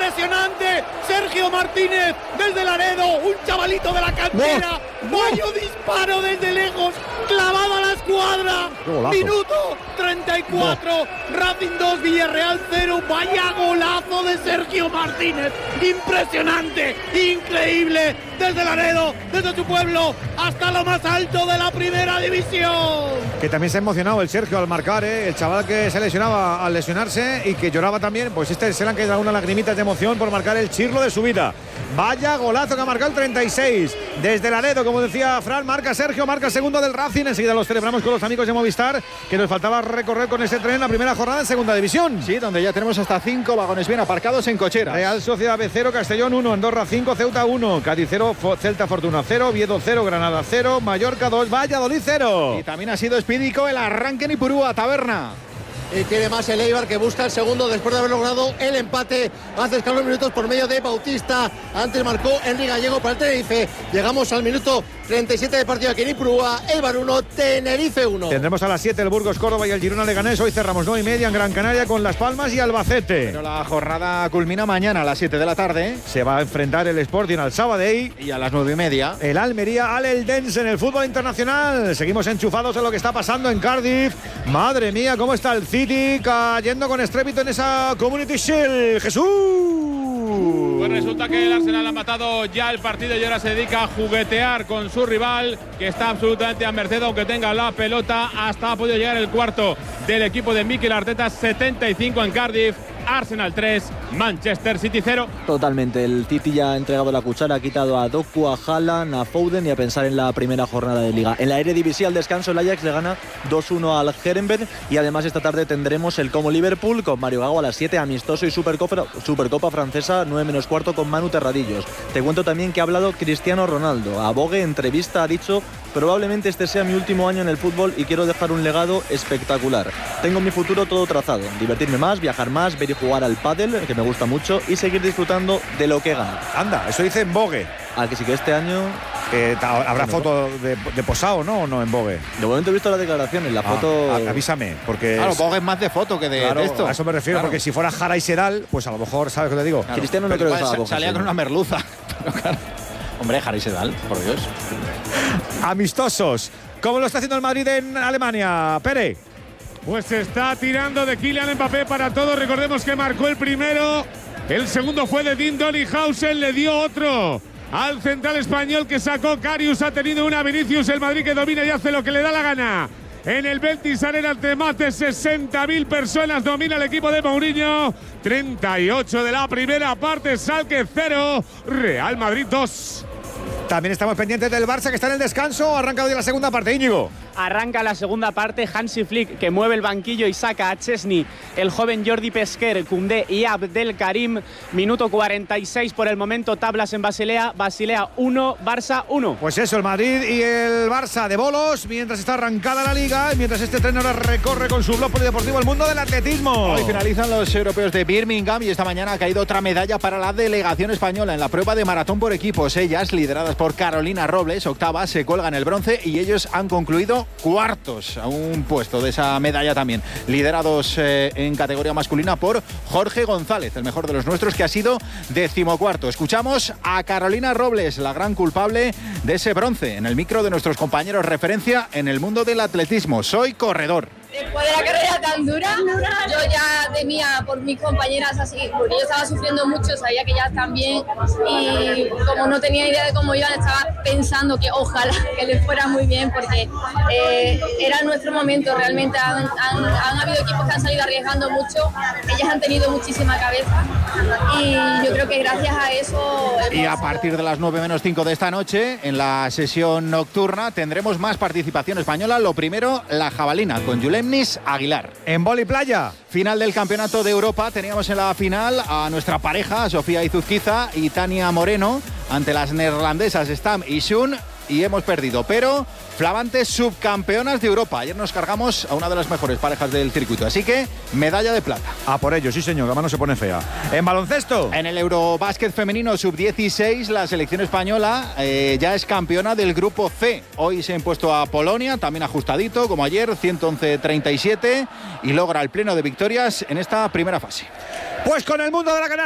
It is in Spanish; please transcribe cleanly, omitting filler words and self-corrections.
impresionante. Sergio Martínez desde Laredo, un chavalito de la cantera. Vaya disparo desde lejos, clavado a la escuadra. Minuto 34, Racing 2, Villarreal 0. Vaya golazo de Sergio Martínez, impresionante, increíble, desde Laredo, desde su pueblo hasta lo más alto de la primera división. Que también se ha emocionado el Sergio al marcar, el chaval que se lesionaba al lesionarse y que lloraba también, pues se le han caído algunas lagrimitas de emoción por marcar el chirlo de su vida. Vaya golazo que ha marcado el 36 desde Laredo, como decía Fran, marca Sergio, marca el segundo del Racing. Enseguida los celebramos con los amigos de Movistar, que nos faltaba recorrer con ese tren la primera jornada en segunda división. Sí, donde ya tenemos hasta 5 vagones bien aparcados en cocheras. Real Sociedad B 0, Castellón 1, Andorra 5, Ceuta 1, Cádiz 0, Celta Fortuna 0, Oviedo 0, Granada 0, Mallorca 2, Valladolid 0. Y también ha sido espídico el arranque en Ipurúa, Taberna. Y tiene más el Eibar, que busca el segundo después de haber logrado el empate hace escasos minutos por medio de Bautista. Antes marcó Henry Gallego para el Tenerife. Llegamos al minuto 37 de partido aquí en Ipurúa. Eibar 1, Tenerife 1. Tendremos a las 7 el Burgos Córdoba y el Girona Leganés. Hoy cerramos 9:30 en Gran Canaria con Las Palmas y Albacete. Pero la jornada culmina mañana a las 7 de la tarde. Se va a enfrentar el Sporting al Sabadell. Y a las 9:30 el Almería al Eldense en el fútbol internacional. Seguimos enchufados en lo que está pasando en Cardiff. Madre mía, cómo está el City cayendo con estrépito en esa Community Shield. ¡Jesús! Pues resulta que el Arsenal ha matado ya el partido y ahora se dedica a juguetear con su rival, que está absolutamente a merced, aunque tenga la pelota. Hasta ha podido llegar el cuarto del equipo de Mikel Arteta, 75 en Cardiff. Arsenal 3, Manchester City 0. Totalmente, el City ya ha entregado la cuchara, ha quitado a Doku, a Haaland, a Foden y a pensar en la primera jornada de Liga. En la Eredivisie, al descanso, el Ajax le gana 2-1 al Herenberg y además esta tarde tendremos el Como Liverpool con Mario Gago a las 7, amistoso y Supercopa francesa 9:15 con Manu Terradillos. Te cuento también que ha hablado Cristiano Ronaldo. A Vogue, entrevista, ha dicho: probablemente este sea mi último año en el fútbol y quiero dejar un legado espectacular. Tengo mi futuro todo trazado, divertirme más, viajar más, ver y jugar al pádel, que me gusta mucho, y seguir disfrutando de lo que gano. Anda, eso dice en Vogue. Que sí que este año... habrá foto de posado, ¿no? ¿O no en Vogue? De momento he visto la declaración, en la foto... Avísame, porque... Claro, Vogue es más de foto que de esto. A eso me refiero, porque si fuera Jara y Sedal, pues a lo mejor, ¿sabes qué te digo? Claro. Cristiano no creo que salía con una merluza. Hombre, Jara y Sedal, por Dios. Amistosos. ¿Cómo lo está haciendo el Madrid en Alemania, Pere? Pues se está tirando de Kylian Mbappé para todos. Recordemos que marcó el primero. El segundo fue de Dean Donninghausen. Le dio otro al central español que sacó Karius. Ha tenido una Vinicius. El Madrid que domina y hace lo que le da la gana. En el Betis Arena, ante más de 60.000 personas, domina el equipo de Mourinho. 38 de la primera parte. Schalke 0. Real Madrid 2. También estamos pendientes del Barça, que está en el descanso. Ha arrancado ya la segunda parte, Íñigo. Arranca la segunda parte, Hansi Flick, que mueve el banquillo y saca a Chesney, el joven Jordi Pesquer, Koundé y Abdelkarim. Minuto 46 por el momento, tablas en Basilea. 1, Barça 1. Pues eso, el Madrid y el Barça de bolos, mientras está arrancada la Liga y mientras este tren ahora recorre con su blog polideportivo el mundo del atletismo. Hoy finalizan los europeos de Birmingham y esta mañana ha caído otra medalla para la delegación española en la prueba de maratón por equipos. Ellas, lideradas por Carolina Robles, octava, se cuelgan el bronce y ellos han concluido cuartos a un puesto de esa medalla también. Liderados en categoría masculina por Jorge González, el mejor de los nuestros, que ha sido 14º. Escuchamos a Carolina Robles, la gran culpable de ese bronce, en el micro de nuestros compañeros referencia en el mundo del atletismo. Soy corredor. Después de la carrera tan dura, yo ya temía por mis compañeras así, porque yo estaba sufriendo mucho, sabía que ya están bien y como no tenía idea de cómo iban, estaba pensando que ojalá que les fuera muy bien, porque era nuestro momento. Realmente han habido equipos que han salido arriesgando mucho, ellas han tenido muchísima cabeza y yo creo que gracias a eso... Y a partir de las 9:05 de esta noche, en la sesión nocturna, tendremos más participación española. Lo primero, la jabalina, con Yulemnis Aguilar. En vóley playa. Final del Campeonato de Europa. Teníamos en la final a nuestra pareja, Sofía Izuzquiza y Tania Moreno, ante las neerlandesas Stam y Shun, y hemos perdido. Pero flamantes subcampeonas de Europa. Ayer nos cargamos a una de las mejores parejas del circuito. Así que medalla de plata. A por ello, sí señor, la mano se pone fea. En baloncesto. En el Eurobásquet femenino sub-16, la selección española ya es campeona del grupo C. Hoy se ha impuesto a Polonia, también ajustadito, como ayer, 111-37, y logra el pleno de victorias en esta primera fase. Pues con el mundo de la canasta.